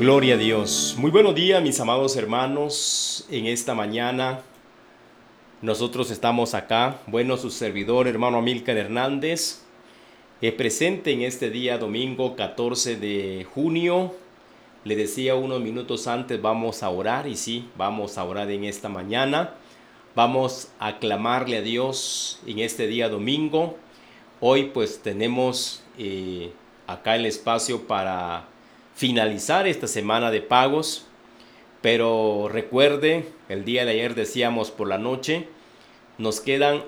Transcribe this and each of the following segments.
Gloria a Dios. Muy buenos días, mis amados hermanos. En esta mañana nosotros estamos acá. Bueno, su servidor, hermano Amílcar Hernández, presente en este día domingo 14 de junio. Le decía unos minutos antes, vamos a orar, y sí, vamos a orar en esta mañana. Vamos a clamarle a Dios en este día domingo. Hoy pues tenemos acá el espacio para finalizar esta semana de pagos, pero recuerde, el día de ayer decíamos por la noche, nos quedan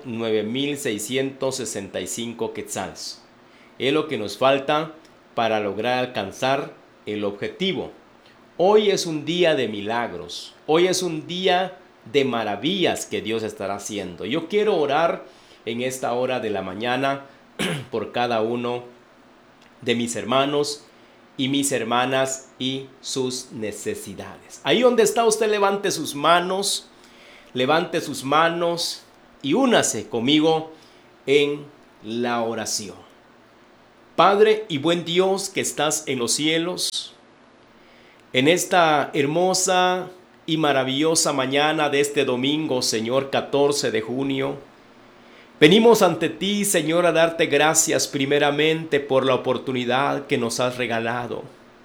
9,665 quetzales. Es lo que nos falta para lograr alcanzar el objetivo. Hoy es un día de milagros, hoy es un día de maravillas que Dios estará haciendo. Yo quiero orar en esta hora de la mañana por cada uno de mis hermanos y mis hermanas y sus necesidades. Ahí donde está usted, levante sus manos y únase conmigo en la oración. Padre y buen Dios que estás en los cielos, en esta hermosa y maravillosa mañana de este domingo, Señor, 14 de junio, venimos ante ti, Señor, a darte gracias primeramente por la oportunidad que nos has regalado.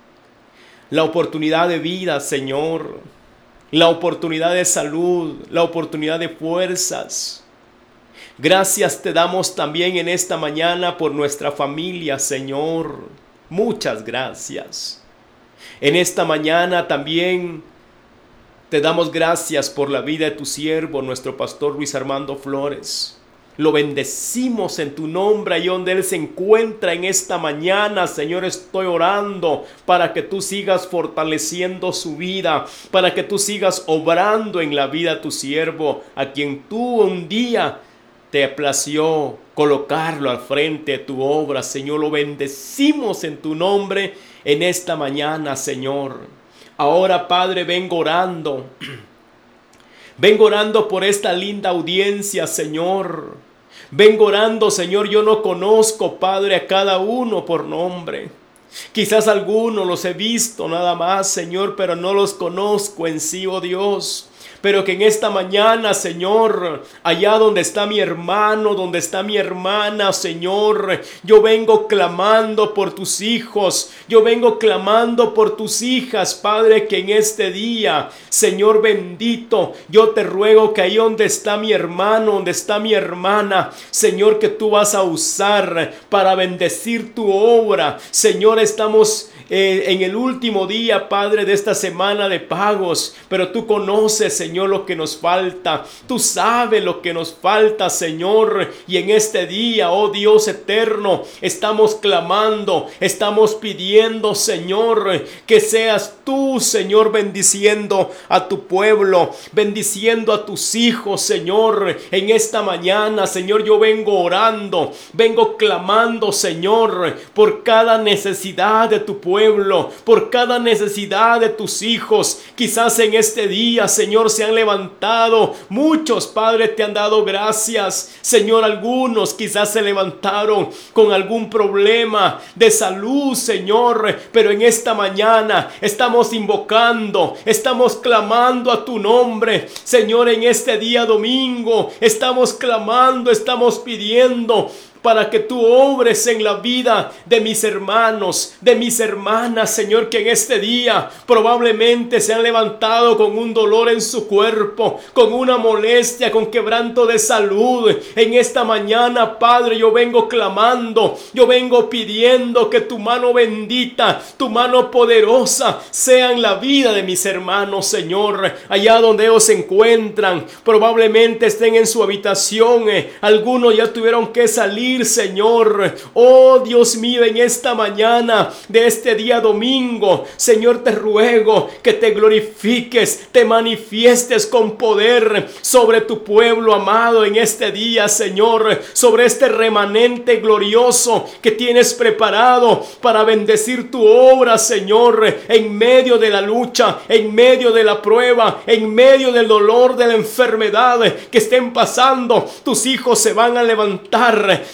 La oportunidad de vida, Señor. La oportunidad de salud, la oportunidad de fuerzas. Gracias te damos también en esta mañana por nuestra familia, Señor. Muchas gracias. En esta mañana también te damos gracias por la vida de tu siervo, nuestro pastor Luis Armando Flores. Lo bendecimos en tu nombre, ahí donde Él se encuentra en esta mañana. Señor, estoy orando para que tú sigas fortaleciendo su vida, para que tú sigas obrando en la vida de tu siervo, a quien tú un día te plació colocarlo al frente de tu obra. Señor, lo bendecimos en tu nombre en esta mañana, Señor. Ahora, Padre, vengo orando. Vengo orando por esta linda audiencia, Señor. Vengo orando, Señor. Yo no conozco, Padre, a cada uno por nombre. Quizás algunos los he visto nada más, Señor, pero no los conozco en sí, oh Dios. Pero que en esta mañana, Señor, allá donde está mi hermano, donde está mi hermana, Señor, yo vengo clamando por tus hijos, yo vengo clamando por tus hijas, Padre, que en este día, Señor bendito, yo te ruego que ahí donde está mi hermano, donde está mi hermana, Señor, que tú vas a usar para bendecir tu obra. Señor, estamos en el último día, Padre, de esta semana de pagos, pero tú conoces, Señor, lo que nos falta. Tú sabes lo que nos falta, Señor, y en este día, oh Dios eterno, estamos clamando, estamos pidiendo, Señor, que seas tú, Señor, bendiciendo a tu pueblo, bendiciendo a tus hijos, Señor. En esta mañana, Señor, yo vengo orando, vengo clamando, Señor, por cada necesidad de tu pueblo, por cada necesidad de tus hijos. Quizás en este día, Señor, se han levantado muchos, Padre, te han dado gracias, Señor. Algunos quizás se levantaron con algún problema de salud, Señor, pero en esta mañana estamos invocando, estamos clamando a tu nombre, Señor. En este día domingo estamos clamando, estamos pidiendo para que tú obres en la vida de mis hermanos, de mis hermanas, Señor, que en este día probablemente se han levantado con un dolor en su cuerpo, con una molestia, con quebranto de salud. En esta mañana, Padre, yo vengo clamando, yo vengo pidiendo que tu mano bendita, tu mano poderosa sea en la vida de mis hermanos, Señor. Allá donde ellos se encuentran, probablemente estén en su habitación, algunos ya tuvieron que salir, Señor. Oh Dios mío, en esta mañana de este día domingo, Señor, te ruego que te glorifiques, te manifiestes con poder sobre tu pueblo amado en este día, Señor, sobre este remanente glorioso que tienes preparado para bendecir tu obra, Señor, en medio de la lucha, en medio de la prueba, en medio del dolor, de la enfermedad que estén pasando. Tus hijos se van a levantar,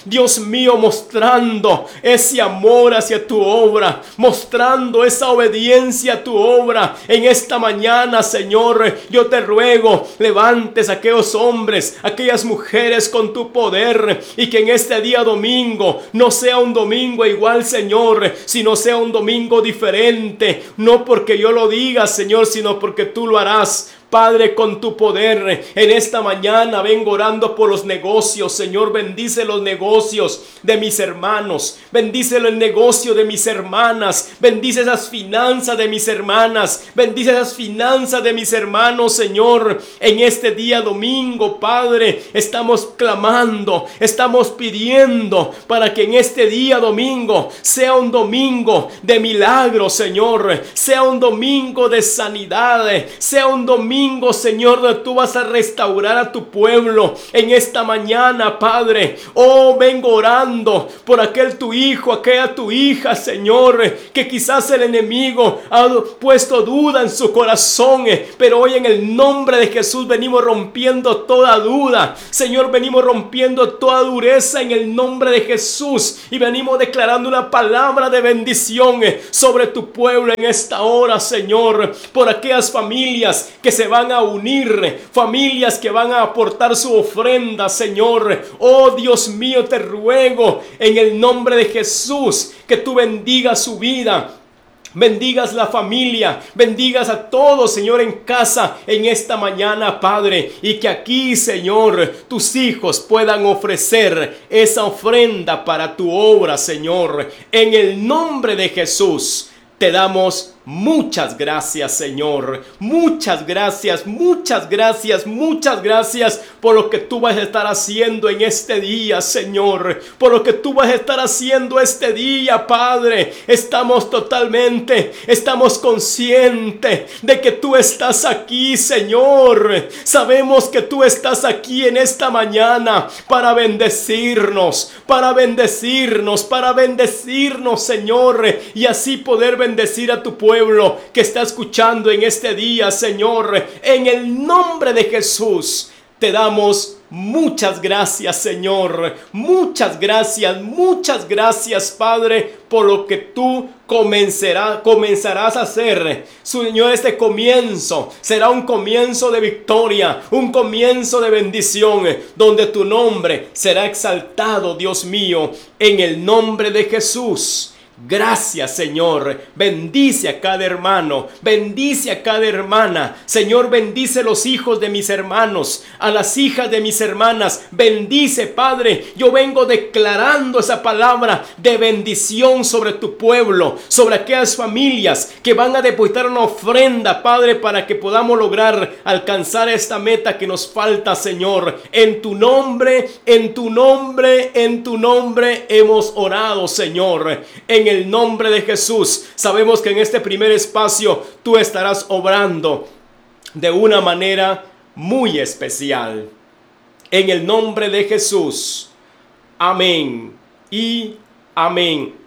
Dios mío, mostrando ese amor hacia tu obra, mostrando esa obediencia a tu obra. En esta mañana, Señor, yo te ruego, levantes a aquellos hombres, aquellas mujeres con tu poder, y que en este día domingo no sea un domingo igual, Señor, sino sea un domingo diferente, no porque yo lo diga, Señor, sino porque tú lo harás. Padre, con tu poder, en esta mañana vengo orando por los negocios. Señor, bendice los negocios de mis hermanos, bendice el negocio de mis hermanas, bendice esas finanzas de mis hermanas, bendice esas finanzas de mis hermanos, Señor. En este día domingo, Padre, estamos clamando, estamos pidiendo para que en este día domingo sea un domingo de milagros, Señor, sea un domingo de sanidad, sea un domingo, Señor, donde tú vas a restaurar a tu pueblo. En esta mañana, Padre, oh, vengo orando por aquel tu hijo, aquella tu hija, Señor, que quizás el enemigo ha puesto duda en su corazón, pero hoy en el nombre de Jesús venimos rompiendo toda duda, Señor, venimos rompiendo toda dureza en el nombre de Jesús, y venimos declarando una palabra de bendición sobre tu pueblo en esta hora, Señor, por aquellas familias que se van a unir, familias que van a aportar su ofrenda, Señor. Oh Dios mío, te ruego en el nombre de Jesús que tú bendigas su vida, bendigas la familia, bendigas a todos, Señor, en casa en esta mañana, Padre, y que aquí, Señor, tus hijos puedan ofrecer esa ofrenda para tu obra, Señor. En el nombre de Jesús te damos muchas gracias, Señor. Muchas gracias, muchas gracias, muchas gracias por lo que tú vas a estar haciendo en este día, Señor. Por lo que tú vas a estar haciendo este día, Padre. Estamos conscientes de que tú estás aquí, Señor. Sabemos que tú estás aquí en esta mañana para bendecirnos, Señor, y así poder bendecir a tu pueblo que está escuchando en este día, Señor. En el nombre de Jesús te damos muchas gracias, Señor. Muchas gracias, Padre, por lo que tú comenzarás a hacer. Señor, este comienzo será un comienzo de victoria, un comienzo de bendición, donde tu nombre será exaltado, Dios mío, en el nombre de Jesús. Gracias, Señor. Bendice a cada hermano, bendice a cada hermana. Señor, bendice los hijos de mis hermanos, a las hijas de mis hermanas. Bendice, Padre. Yo vengo declarando esa palabra de bendición sobre tu pueblo, sobre aquellas familias que van a depositar una ofrenda, Padre, para que podamos lograr alcanzar esta meta que nos falta, Señor. En tu nombre hemos orado, Señor. En el nombre de Jesús, sabemos que en este primer espacio tú estarás obrando de una manera muy especial. En el nombre de Jesús. Amén y amén.